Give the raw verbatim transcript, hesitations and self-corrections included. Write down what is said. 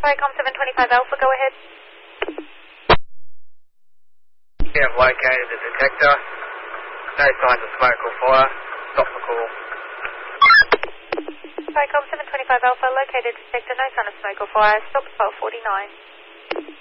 Vicom seven twenty-five Alpha, go ahead. We have located the detector. No signs of smoke or fire. Stop the call. Vicom seven twenty-five Alpha, located detector, no sign of smoke or fire. Stop twelve forty-nine.